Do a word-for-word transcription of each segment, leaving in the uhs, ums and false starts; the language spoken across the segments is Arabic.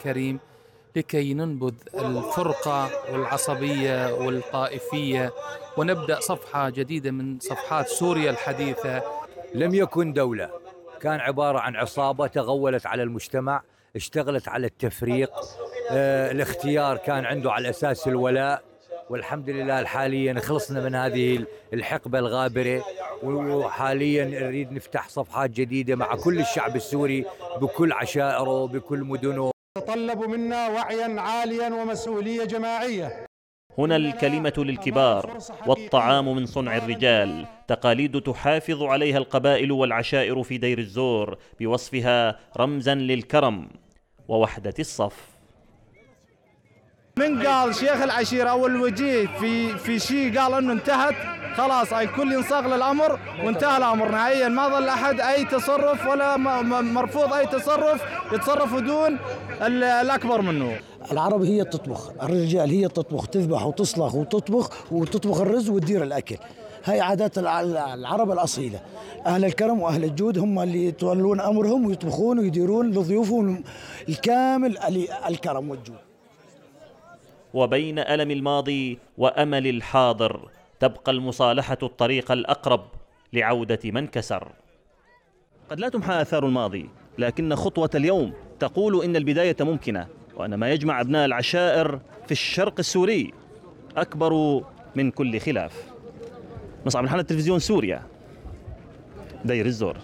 الكريم لكي ننبذ الفرقة والعصبية والطائفية ونبدأ صفحة جديدة من صفحات سوريا الحديثة. لم يكن دولة، كان عبارة عن عصابة تغولت على المجتمع، اشتغلت على التفريق. اه الاختيار كان عنده على أساس الولاء، والحمد لله حاليا خلصنا من هذه الحقبة الغابرة، وحاليا نريد نفتح صفحات جديدة مع كل الشعب السوري بكل عشائره بكل مدنه. تطلب منا وعيا عاليا ومسؤولية جماعية. هنا الكلمة للكبار والطعام من صنع الرجال، تقاليد تحافظ عليها القبائل والعشائر في دير الزور بوصفها رمزا للكرم ووحدة الصف. من قال شيخ العشيرة أو الوجيه في في شيء قال إنه انتهت خلاص، الكل ينصاغ للأمر وانتهى الأمر نهائيا، ما ظل أحد أي تصرف ولا مرفوض أي تصرف يتصرف دون الأكبر منه. العرب هي تطبخ، الرجال هي تطبخ، تذبح وتصلخ وتطبخ وتطبخ الرز وتدير الأكل. هاي عادات العرب الأصيلة. أهل الكرم وأهل الجود هم اللي يتولون أمرهم ويطبخون ويديرون لضيوفهم الكامل الكرم والجود. وبين ألم الماضي وأمل الحاضر تبقى المصالحة الطريق الأقرب لعودة من كسر. قد لا تمحى آثار الماضي، لكن خطوة اليوم تقول إن البداية ممكنة، وأن ما يجمع أبناء العشائر في الشرق السوري أكبر من كل خلاف. مصعب الحنة، تلفزيون سوريا، دير الزور.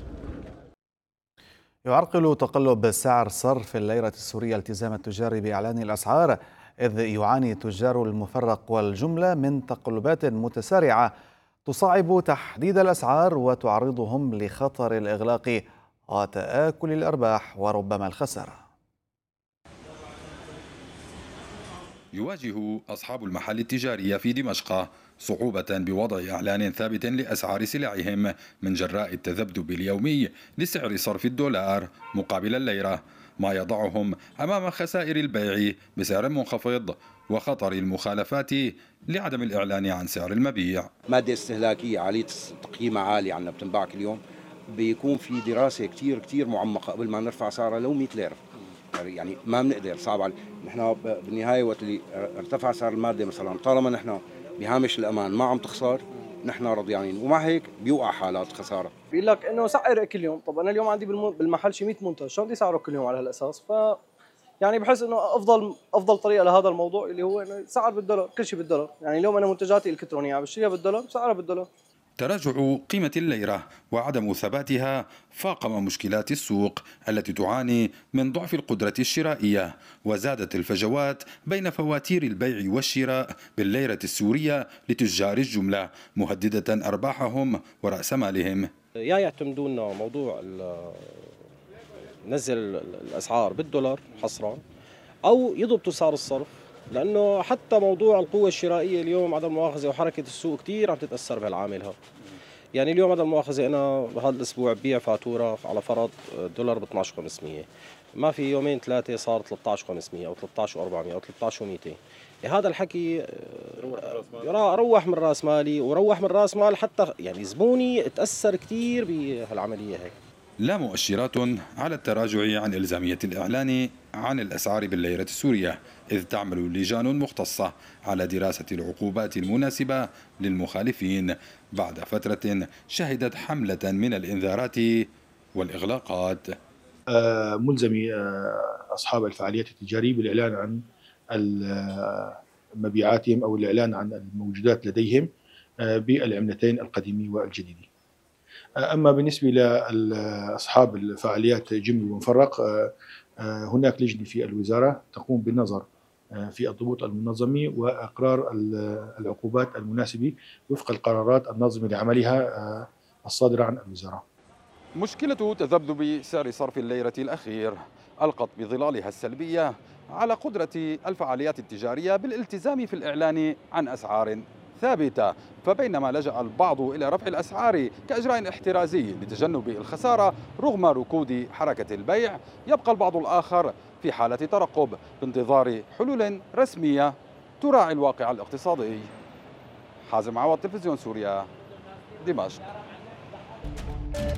يعرقل تقلب سعر صرف الليرة السورية التزام التجار بإعلان الأسعار، إذ يعاني تجار المفرق والجملة من تقلبات متسارعة تصعب تحديد الأسعار وتعرضهم لخطر الإغلاق وتآكل الأرباح وربما الخسارة. يواجه أصحاب المحال التجارية في دمشق صعوبة بوضع إعلان ثابت لأسعار سلعهم من جراء التذبذب اليومي لسعر صرف الدولار مقابل الليرة، ما يضعهم أمام خسائر البيع بسعر منخفض وخطر المخالفات لعدم الإعلان عن سعر المبيع. مادة استهلاكية عالية تقييمها عالي عنا بتنباع كل يوم، بيكون في دراسة كتير كتير معمقة قبل ما نرفع سعرها لو مئة ليرة، يعني ما بنقدر، صعب علي. نحن بالنهاية وقت اللي ارتفع سعر المادة مثلا، طالما نحن بهامش الأمان ما عم تخسر، نحن رضيانين، ومع هيك بيوقع حالات خسارة. بيقول لك إنه سعر كل يوم، طب أنا اليوم عندي بالمحل شي مئة منتج، شو بدي سعره كل يوم على هالأساس؟ ف يعني بحس إنه أفضل أفضل طريقة لهذا الموضوع اللي هو إنه سعر بالدولار، كل شيء بالدولار، يعني اليوم أنا منتجاتي الإلكترونية بشتريها بالدولار، سعرها بالدولار. تراجع قيمة الليرة وعدم ثباتها فاقم مشكلات السوق التي تعاني من ضعف القدرة الشرائية، وزادت الفجوات بين فواتير البيع والشراء بالليرة السورية لتجار الجملة، مهددة أرباحهم ورأس مالهم. يا يعتمدون موضوع نزل الأسعار بالدولار حصرا، أو يضبطوا سعر الصرف، لأنه حتى موضوع القوة الشرائية اليوم عدم مؤاخذة وحركة السوق كتير عم تتأثر بهالعامل هذا. يعني اليوم عدم مؤاخذة أنا بهذا الأسبوع ببيع فاتورة على فرض دولار ب اثني عشر وخمسمية، ما في يومين ثلاثة صار ثلاثة عشر وخمسمية أو ثلاثة عشر وأربعمية أو ثلاثة عشر ومئتين. هذا الحكي روح من راس مالي وروح من راس مال حتى يعني زبوني تأثر كتير بهالعملية هيك. لا مؤشرات على التراجع عن إلزامية الإعلان عن الأسعار بالليرة السورية، إذ تعمل لجان مختصة على دراسة العقوبات المناسبة للمخالفين بعد فترة شهدت حملة من الإنذارات والإغلاقات. ملزمي أصحاب الفعاليات التجارية بالإعلان عن مبيعاتهم أو الإعلان عن الموجودات لديهم بالعملتين القديمة والجديدة. أما بالنسبة لأصحاب الفعاليات جملي ومفرق، هناك لجنة في الوزارة تقوم بالنظر في الضبوط المنظمة وإقرار العقوبات المناسبة وفق القرارات الناظمة لعملها الصادرة عن الوزارة. مشكلة تذبذب سعر صرف الليرة الأخير ألقت بظلالها السلبية على قدرة الفعاليات التجارية بالالتزام في الإعلان عن أسعار ثابتة، فبينما لجأ البعض إلى رفع الأسعار كإجراء احترازي لتجنب الخسارة رغم ركود حركة البيع، يبقى البعض الآخر في حالة ترقب بانتظار حلول رسمية تراعي الواقع الاقتصادي. حازم عوض، تلفزيون سوريا، دمشق.